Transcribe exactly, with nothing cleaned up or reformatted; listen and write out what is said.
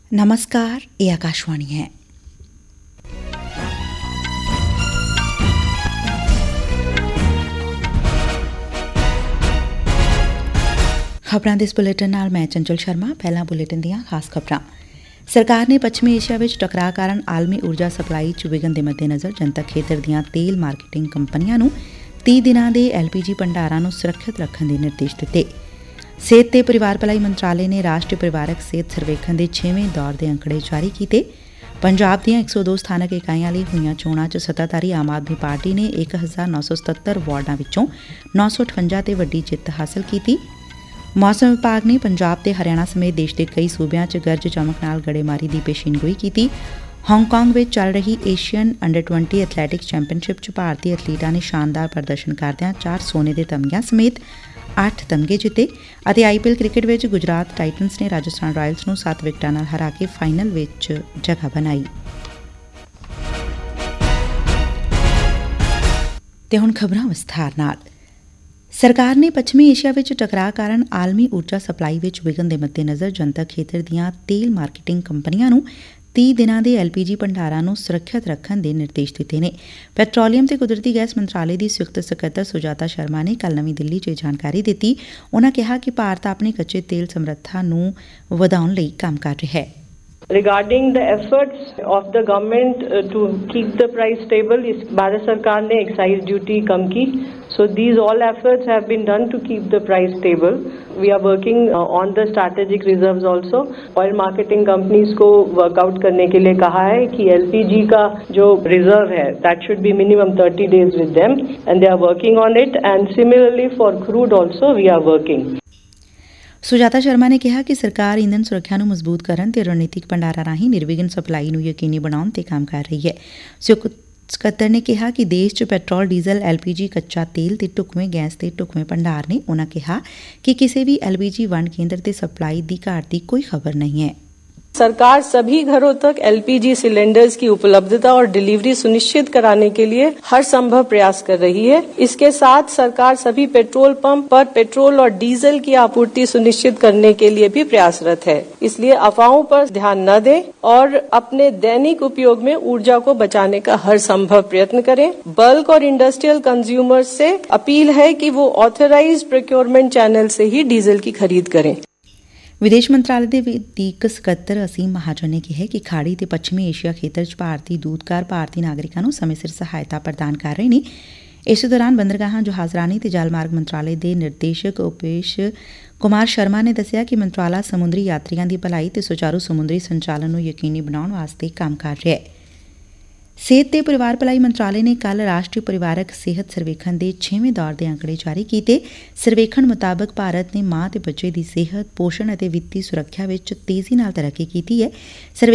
नमस्कार, ये आकाशवाणी है। खबरां दे इस बुलेटिन नाल मैं चंचल शर्मा। पहला बुलेटिन दीआं खास खबरां। सरकार ने पच्छमी एशिया विच टकराਅ काਰਨ आलमी ऊर्जा सप्लाई च विघन ਦੇ ਮੱਦੇਨਜ਼ਰ ਜਨਤਕ ਖੇਤਰ ਦੀਆਂ ਤੇਲ ਮਾਰਕੀਟਿੰਗ ਕੰਪਨੀਆਂ ਨੂੰ ਤੀਹ ਦਿਨਾਂ ਦੇ ਐਲ ਪੀ ਜੀ ਭੰਡਾਰਾਂ ਨੂੰ ਸੁਰੱਖਿਅਤ ਰੱਖਣ ਦੇ ਨਿਰਦੇਸ਼ ਦਿੱਤੇ। ਸਿਹਤ ਤੇ ਪਰਿਵਾਰ ਭਲਾਈ ਮੰਤਰਾਲੇ ਨੇ ਰਾਸ਼ਟਰੀ ਪਰਿਵਾਰਕ ਸਿਹਤ ਸਰਵੇਖਣ ਦੇ ਛੇਵੇਂ ਦੌਰ ਦੇ ਅੰਕੜੇ ਜਾਰੀ ਕੀਤੇ। ਪੰਜਾਬ ਦੀਆਂ ਇੱਕ ਸੌ ਦੋ ਸਥਾਨਕ ਇਕਾਈਆਂ ਲਈ ਹੋਈਆਂ ਚੋਣਾਂ ਚ ਸੱਤਾਧਾਰੀ ਆਮ ਆਦਮੀ ਪਾਰਟੀ ਨੇ ਇੱਕ ਹਜ਼ਾਰ ਨੌ ਸੌ ਸਤੱਤਰ ਵਾਰਡਾਂ ਵਿੱਚੋਂ ਨੌ ਸੌ ਅਠਵੰਜਾ ਤੇ ਵੱਡੀ ਜਿੱਤ ਹਾਸਲ ਕੀਤੀ। ਮੌਸਮ ਵਿਭਾਗ ਨੇ ਪੰਜਾਬ ਤੇ ਹਰਿਆਣਾ ਸਮੇਤ ਦੇਸ਼ ਦੇ ਕਈ ਸੂਬਿਆਂ ਚ ਗਰਜ ਚਮਕ ਨਾਲ ਗੜੇਮਾਰੀ ਦੀ ਪੇਸ਼ੀਨਗੋਈ ਕੀਤੀ। ਹਾਂਗਕਾਂਗ ਵਿੱਚ ਚੱਲ ਰਹੀ ਏਸ਼ੀਅਨ ਅੰਡਰ ਵੀਹ ਐਥਲੈਟਿਕਸ ਚੈਂਪੀਅਨਸ਼ਿਪ ਚ ਭਾਰਤੀ ਐਥਲੀਟਾਂ ਨੇ ਸ਼ਾਨਦਾਰ ਪ੍ਰਦਰਸ਼ਨ ਕਰਦਿਆਂ ਚਾਰ ਸੋਨੇ ਦੇ ਤਮਗਿਆਂ ਸਮੇਤ ਅੱਠ ਤਮਗੇ ਜਿੱਤੇ ਅਤੇ ਆਈ ਪੀ ਐਲ ਕ੍ਰਿਕਟ ਵਿੱਚ ਗੁਜਰਾਤ ਟਾਈਟਨਸ ਨੇ ਰਾਜਸਥਾਨ ਰਾਇਲਸ ਨੂੰ ਸੱਤ ਵਿਕਟਾਂ ਨਾਲ ਹਰਾ ਕੇ ਫਾਈਨਲ ਵਿੱਚ ਜਗ੍ਹਾ ਬਣਾਈ। ਤੇ ਹੁਣ ਖਬਰਾਂ ਵਿਸਥਾਰ ਨਾਲ। ਸਰਕਾਰ ਨੇ ਪੱਛਮੀ ਏਸ਼ੀਆ ਵਿੱਚ ਟਕਰਾਅ ਕਾਰਨ ਆਲਮੀ ਊਰਜਾ ਸਪਲਾਈ ਵਿੱਚ ਵਿਘਨ ਦੇ ਮੱਦੇਨਜ਼ਰ ਜਨਤਕ ਖੇਤਰ ਦੀਆਂ ਤੇਲ ਮਾਰਕੀਟਿੰਗ ਕੰਪਨੀਆਂ ਨੂੰ ਤੀਹ ਦਿਨਾਂ ਦੇ ਐਲ ਪੀ ਜੀ ਭੰਡਾਰਾਂ ਨੂੰ ਸੁਰੱਖਿਅਤ ਰੱਖਣ ਦੇ ਨਿਰਦੇਸ਼ ਦਿੱਤੇ ਨੇ। ਪੈਟਰੋਲੀਅਮ ਤੇ ਕੁਦਰਤੀ ਗੈਸ ਮੰਤਰਾਲੇ ਦੀ ਸੰਯੁਕਤ ਸਕੱਤਰ ਸੁਜਾਤਾ ਸ਼ਰਮਾ ਨੇ ਕੱਲ੍ਹ ਨਵੀਂ ਦਿੱਲੀ 'ਚ ਇਹ ਜਾਣਕਾਰੀ ਦਿੱਤੀ। ਉਨ੍ਹਾਂ ਕਿਹਾ ਕਿ ਭਾਰਤ ਆਪਣੀ ਕੱਚੇ ਤੇਲ ਸਮਰੱਥਾ ਨੂੰ ਵਧਾਉਣ ਲਈ ਕੰਮ ਕਰ ਰਿਹਾ ਹੈ। Regarding the efforts of the government uh, to keep the price stable, is Bharat Sarkar ne excise duty kam ki. So these all efforts have been done to keep the price stable. We are working uh, on the strategic reserves also. Oil marketing companies को work out करने के लिए कहा है कि L P G का जो reserve है that should be minimum thirty days with them and they are working on it, and similarly for crude also we are working. Sujata Sharma ਨੇ ਕਿਹਾ ਕਿ ਸਰਕਾਰ ਈਂਧਨ ਸੁਰੱਖਿਆ ਨੂੰ ਮਜ਼ਬੂਤ ਕਰਨ ਤੇ ਰਣਨੀਤਿਕ ਭੰਡਾਰਾਂ ਰਾਹੀਂ ਨਿਰਵਿਘਨ ਸਪਲਾਈ ਨੂੰ ਯਕੀਨੀ ਬਣਾਉਣ ਤੇ ਕੰਮ ਕਰ ਰਹੀ ਹੈ। ਸੰਯੁਕਤ ਸਕੱਤਰ ਨੇ ਕਿਹਾ ਕਿ ਦੇਸ਼ 'ਚ ਪੈਟਰੋਲ, ਡੀਜ਼ਲ, ਐਲ ਪੀ ਜੀ, ਕੱਚਾ ਤੇਲ ਤੇ ਢੁਕਵੇਂ ਗੈਸ ਦੇ ਢੁਕਵੇਂ ਭੰਡਾਰ ਨੇ। ਉਨ੍ਹਾਂ ਕਿਹਾ ਕਿ ਕਿਸੇ ਵੀ ਐਲ ਪੀ ਜੀ ਵੰਡ ਕੇਂਦਰ ਤੇ ਸਪਲਾਈ ਦੀ ਘਾਟ ਦੀ ਕੋਈ ਖਬਰ ਨਹੀਂ ਹੈ। सरकार सभी घरों तक एल पी जी सिलेंडर्स की उपलब्धता और डिलीवरी सुनिश्चित कराने के लिए हर संभव प्रयास कर रही है। इसके साथ सरकार सभी पेट्रोल पंप पर पेट्रोल और डीजल की आपूर्ति सुनिश्चित करने के लिए भी प्रयासरत है। इसलिए अफवाहों पर ध्यान न दें और अपने दैनिक उपयोग में ऊर्जा को बचाने का हर संभव प्रयत्न करें। बल्क और इंडस्ट्रियल कंज्यूमर्स से अपील है कि वो ऑथराइज्ड प्रोक्योरमेंट चैनल से ही डीजल की खरीद करें। ਵਿਦੇਸ਼ ਮੰਤਰਾਲੇ ਦੇ ਵਧੀਕ ਸਕੱਤਰ ਅਸੀਮ ਮਹਾਜਨ ਨੇ ਕਿਹਾ ਕਿ ਖਾੜੀ ਤੇ ਪੱਛਮੀ ਏਸ਼ੀਆ ਖੇਤਰ 'ਚ ਭਾਰਤੀ ਦੂਤਕਾਰ ਭਾਰਤੀ ਨਾਗਰਿਕਾਂ ਨੂੰ ਸਮੇਂ ਸਿਰ ਸਹਾਇਤਾ ਪ੍ਰਦਾਨ ਕਰ ਰਹੇ ਨੇ। ਇਸੇ ਦੌਰਾਨ ਬੰਦਰਗਾਹਾਂ, ਜਹਾਜ਼ਰਾਨੀ ਤੇ ਜਲ ਮਾਰਗ ਮੰਤਰਾਲੇ ਦੇ ਨਿਰਦੇਸ਼ਕ ਉਪੇਸ਼ ਕੁਮਾਰ ਸ਼ਰਮਾ ਨੇ ਦੱਸਿਆ ਕਿ ਮੰਤਰਾਲਾ ਸਮੁੰਦਰੀ ਯਾਤਰੀਆਂ ਦੀ ਭਲਾਈ ਤੇ ਸੁਚਾਰੂ ਸਮੁੰਦਰੀ ਸੰਚਾਲਨ ਨੂੰ ਯਕੀਨੀ ਬਣਾਉਣ ਵਾਸਤੇ ਕੰਮ ਕਰ ਰਿਹਾ ਹੈ। ਸਿਹਤ ਤੇ ਪਰਿਵਾਰ ਭਲਾਈ ਮੰਤਰਾਲੇ ਨੇ ਕੱਲ੍ਹ ਰਾਸ਼ਟਰੀ ਪਰਿਵਾਰਕ ਸਿਹਤ ਸਰਵੇਖਣ ਦੇ ਛੇਵੇਂ ਦੌਰ ਦੇ ਅੰਕੜੇ ਜਾਰੀ ਕੀਤੇ। ਸਰਵੇਖਣ ਮੁਤਾਬਕ ਭਾਰਤ ਨੇ ਮਾਂ ਤੇ ਬੱਚੇ ਦੀ ਸਿਹਤ, ਪੋਸ਼ਣ ਅਤੇ ਵਿੱਤੀ ਸੁਰੱਖਿਆ ਵਿੱਚ ਤੇਜ਼ੀ ਨਾਲ ਤਰੱਕੀ ਕੀਤੀ ਹੈ।